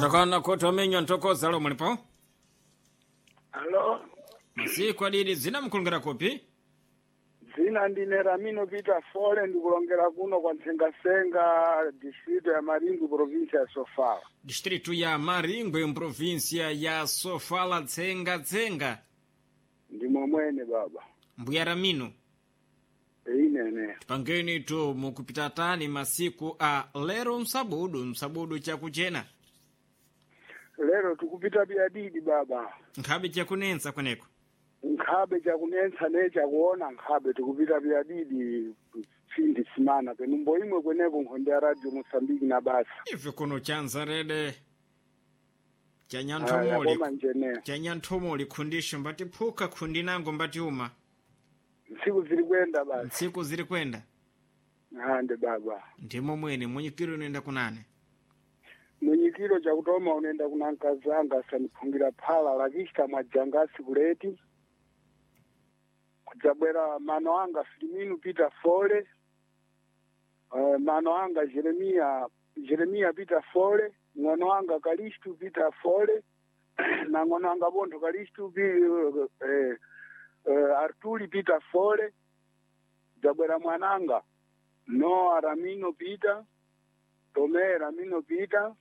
Atakana koto menyo ntokoza lo mulipo? Halo, Masiku adidi zina mkulongera kopi? zina ndine Ramino Peter Fole ndikulongera kuno kwa Nsengasenga distrito ya Maringu province ya Sofala. Distritu ya Maringwe provinsia ya Sofala tsenga. Ndimo mwene baba. Mbuya Ramino. Inene. Pangeni tu mukupita tani masiku a lero msabudu chakuchena. Lero tukupita biadidi baba. Nkhabe chakunensa kweneko. Nkhabe chakunensa ne chakuona nkhabe tukupita biadidi findi simana penumbo imwe kweneko nkhonde ya radio Mosambiki na basi. Ife kuno chanza rede. Chanyanthomoli khundisho mbati phuka khundi nango mbati uma. Nsiku zili kwenda basi. Nsiku zili kwenda. Hande baba. Ndimo mwene munyikiro unaenda kunane. Munyikiro chakutoma unaenda kuna nkazanga saniphungira phala lakishita mwajangasi kuleti. Kudzabwera mano anga Filimino Peter Fole. Mano anga Jeremia Peter Fole. Ng'ono anga Kalistu Peter Fole. Na ng'ono anga Bondo Kalistu Arturi Peter Fole. Kudzabwera mwananga Noah Ramino Peter. Tome Ramino Peter.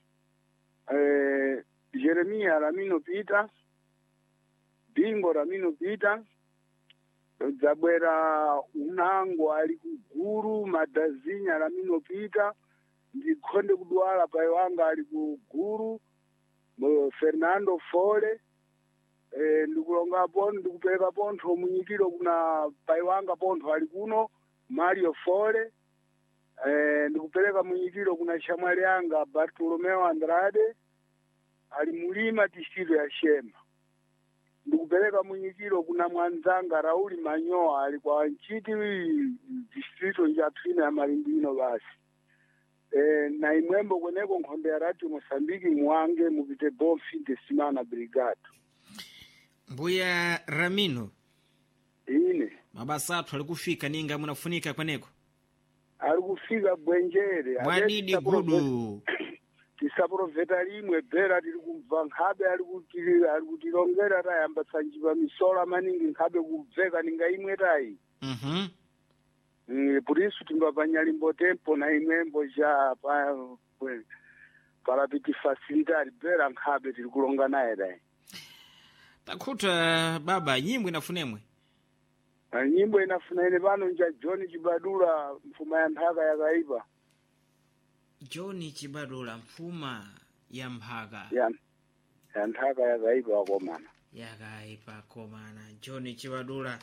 Jeremia Ramino Peter. Bingo Ramino Peter. Zabwera unango ali kuguru Madazinya Ramino Peter. Ndikhonde kudwala pai wanga ali kuguru Fernando Fole. Ndikulonga pontho ndikupeleka pontho munyikiro kuna pai wanga pontho ali kuno Mario Fole. Ndikupeleka munyikiro kuna shamwali yanga Bartolomeo Andrade ali mulima distrito ya Shema. Ndikupeleka munyikiro kuna mwanzanga Rauli Manyoa ali kwa nchiti distrito ya Trina ya Marimbino basi. Na imwembo kweneko nkhonde ya radio Mosambiki mwange mupite bofi de simana brigade. Mbuya Ramino. Ine. Mabasa athu alikufika ninga munafunika kweneko. Alikufika bwenjere. Mwadidi gudu. Tisaproveta limwe bera tiri kumva nkhabe alikutilongera tayamba sanjiva misola maningi nkhabe kubveka ninga imwe tayi. Por isso timbapanya limbo tempo na imwembo ja para piti facilitar bera nkhabe tiri kulonga naye tayi. Takhuta baba nyimbo inafunemwe. Nyimbo inafuna ine pano nja John Chibadula mfuma ya nthaka yakaipa. John Chibadula mfuma ya mphaka. Ya nthaka yakaipa komana. Yakaipa komana. John Chibadula.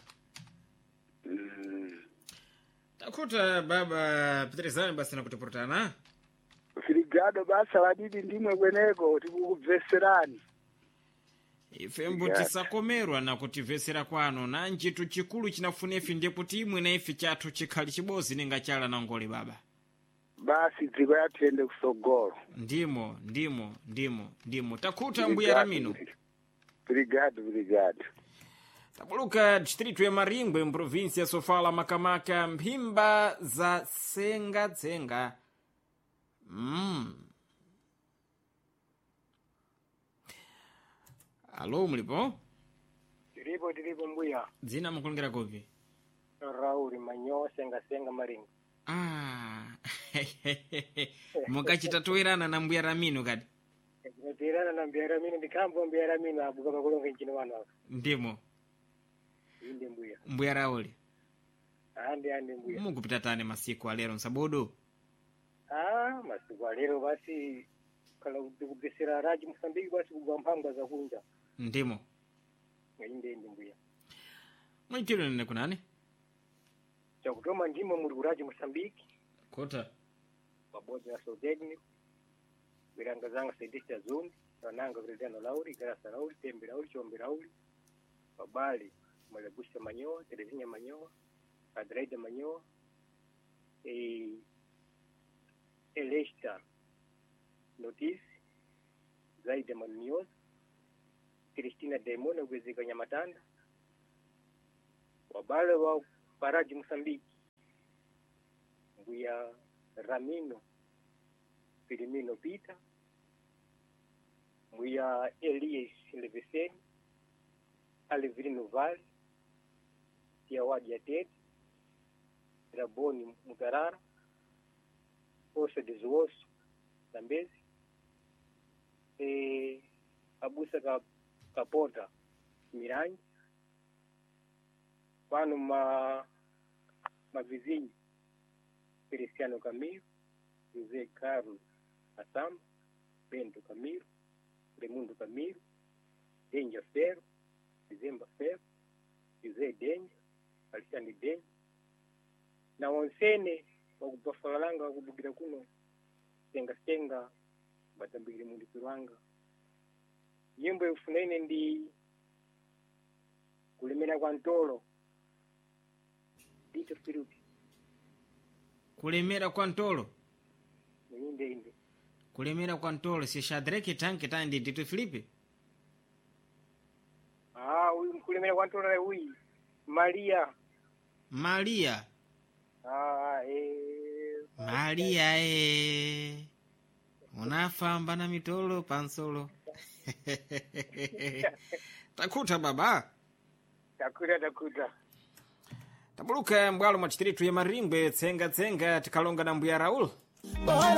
Takhuta baba Petrezani basi nakutiportana. Filigado basa wadidi ndimwe kweneko tikukubveserani. Ife mbuti sakomerwa na kutivesera kwano na njitu chikulu chinafunefi ndiye kuti imwe na ife chathu chikhali chibozi ninga chala na ngoli baba. Basi dziko yatende kusogolo. Ndimo. Takhuta mbuya Ramino. Obrigado. Tabuluka distrito ya Maringwe provinsia Sofala makamaka mphimba za tsenga. Alo mulipo? Tiripo mbuya. Zina mkulongera kopi? Rauli Manyoa Senga Maringu. Mukachitatuirana na mbuya Ramino kati? Tatuirana na mbuya Ramino ndikambo mbuya Ramino abuka makulonga nchini wanu wako. Ndimo. Inde mbuya. Mbuya Rauli. Ande mbuya. Mukupita tane masiku alero nsabudu? Masiku alero basi kala kugesera raji Mosambiki basi kugwa mpanga za kunja. Ndimo. Inde mbuya. Mwitiro nene kunani? Chakutoma ndimo muri raji Mosambiki. Kota. Pamoja na Sodegni. Biranga zanga Sedista Zumbi, Rananga Grediano Lauri, Garasa Lauri, Tembe Lauri, Chombe Lauri. Babali, Malebusha Manyoa, Terezinha Manyoa, Adreida Manyoa. Elesta Notice, Zaida Manioz, Cristina Demona Gwezika Nyamatanda. Wabale wa Paraji Mosambiki. Mbuya Ramino Filimino Peter. Buya Elias Leveseni, Alevirino Vale, Tiawadi Atete, Raboni Mutarara, Ossa de Zuosso, Zambezi, Abusa Capota, Miranha, pano vizinho, Feliciano Camilo, José Carlos Assam, Bento Camilo, Raimundo Camilo, Denja Ferro, Dizemba Ferro, José Denja, Alexandre Denja, na onsene wakupafalanga wakubukira kuno senga batambikire mulipi wanga. Nyimbo yofunaine ndi kulemera kwa ntolo Dito Filipe. Kulemera kwa ntolo Inde kulemera kwa ntolo si Shadraki tanke tandi Dito Filipe. Huyu mkulemera kwa ntolo huyu Maria Maria unafamba na mitolo pansolo. Takuta baba takuta tabuluka mbwalo mwachitiritu ya maringwe tsenga tikalonga na mbuya Raul.